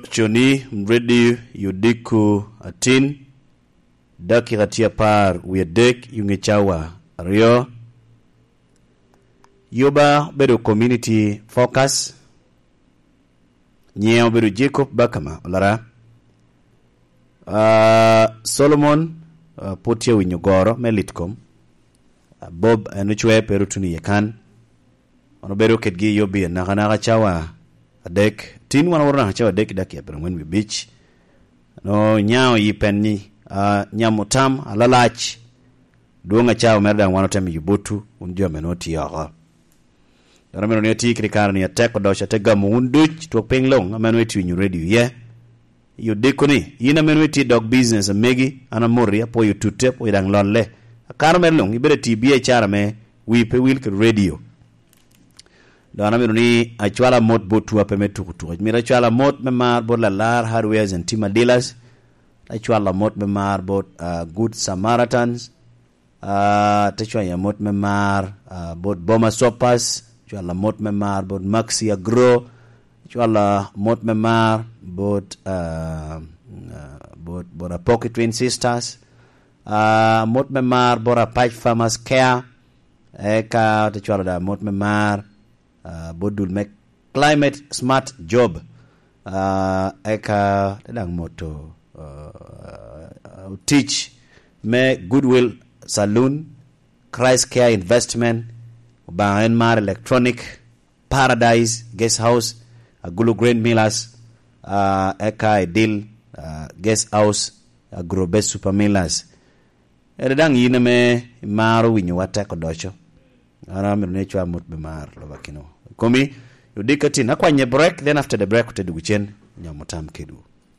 choni mredi yudiku atin daki gatia par wiedek yungechawa rio yoba bedo community focus nyeo bedo Jacob Bakama olara Solomon potia winyogoro melitkom Bob anuchwe perutuni yekan ono bedo ketgi yobi nakanaga chawa adek tin wana warna chawa adek daki ya when we beach no nyao yipenni nyamutam alalach duonga chawa merda wano temi yubutu unjua menoti yaga Ramiro ni ati kirikana ni atek dosha tega muunduch tuwa penglong amenweti winyu radio ye yudiko ni yina menweti dog business megi anamuri apo yutute apo yidang lonle akara merlong ibere TBA chara me wipe wilk radio Dana miro ni achwala mot botu ape metukutu mira achwala mot memar bot lalar hardwares and tima dealers achwala mot memar bot good Samaritans techwa ya mot memar bot Boma Sopas achwala mot memar bot Maxi Agro achwala mot memar bot bot a Pocket Twin Sisters mot memar bot a Pike Farmers Care eka techwala da mot memar bodul make climate smart job eka tedang moto teach me Goodwill Saloon Christ Care Investment Baenmar Electronic Paradise Guest House Gulu Grain Millers eka deal Guest House Agrobest Super Millers edang yine me maru winyo wata kodocho Ara mirunechwa mutbe mar lobakino. Komi yudikati na kwanye break then after the break utedu guchen nyamutam kedu.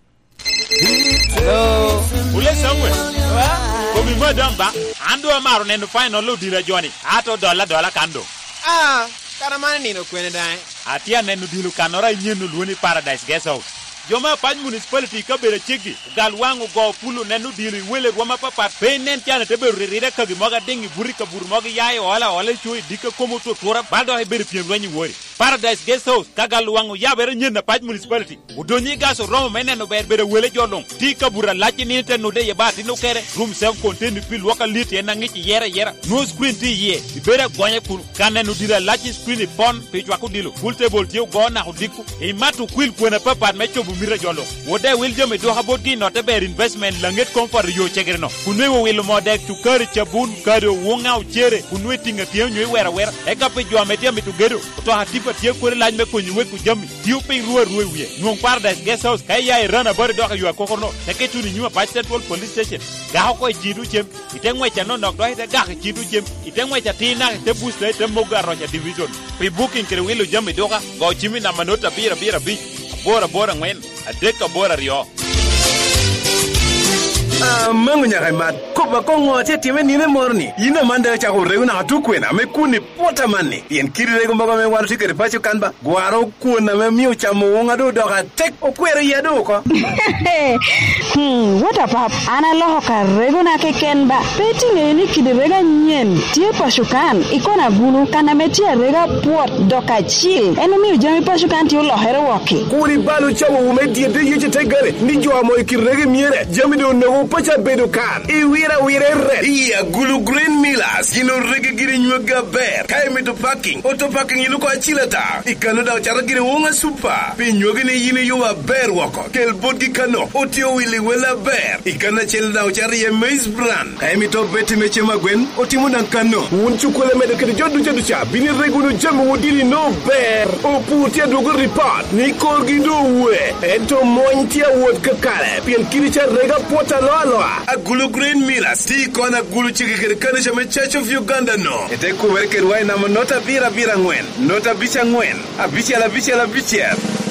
Hello. Ule samwe. Komi madamba ando amaru nenu final lo dira joni. Ato dola kando. Kana mane nino kwene dai. Atia nenu dilu kanora nyenu luoni Paradise Guest House. Joma pan municipality ka bere chigi gal wangu go pulu nenu dili wele goma papa penen tiana te bere rire ka gimoga dengi burika burmogi yayi wala chui dika komo to tora baldo he bere piem wani wori Paradise Guest House ka gal wangu ya bere nyena pan municipality udonyi gaso romo meneno bere wele jolong tika bura lachi ni te no de yebati no kere room self contained pil waka lit ena ngichi yera no screen ti ye bere gonye kun kanenu dila lachi screen pon pejwa ku dilo full table tiu gona hudiku e matu kwil kwena papa mecho mira jolo wode will jome do haboti not a bear investment langet comfort yo chegerno kunwe will modek to kari chabun kari wonga uchere kunwe tinga tie nywe wera e kape jo ametia mitugedo to hatipa tie kore lany me kunwe ku jami tiu pe ruwe wiye nyong Paradise Guest House kai ya rana bari do yo kokorno teke tuni nyuma pa central police station ga ko jidu chem itengwe cha no nok do ite ga jidu chem itengwe cha tina te boost te moga rocha division pre booking kere will jame doga go chimi na manota bira bi bora ngwen adeka bora rio mangu nyaka mat ko ba ko ngote time ni ne morni ina manda cha ko regu na tukwena me kuni pota manni yen kiri regu mbaga me waru tikere pacho kanba gwaro kuna me miu cha muunga do doga tek okwere ya do ko what up ana loho ka regu na ke kenba peti ni kidi rega nyen tie pacho kan ikona gulu kana metia rega pot doka chill eno miu jami pacho kan ti lo hero woki kuri balu cha wo me die de yeche tegare ni jo mo ikirege miere jami do no pacha bedo kan iwira red iya Gulu Grain Millers ino rege giri nyuga ber kai meto parking auto parking iluko achilata ikano da chara giri wonga super pi nyuga ni yini yuwa ber wako kel bodi kano otio wili wela ber ikana chel da chara ye maize brand kai meto beti meche magwen otimu dan kano unchukole mede kede jodu cha bini regu no jamu wodiri no ber oputia dogo report ni korgi do we ento mointia wod kakale pien kiri cha rega pota loa a Gulu Grain Millers ti kona gulu chiki kere kanisha me Church of Uganda no ete kuwerke ruwai na nota bira ngwen nota bicha ngwen a bicha la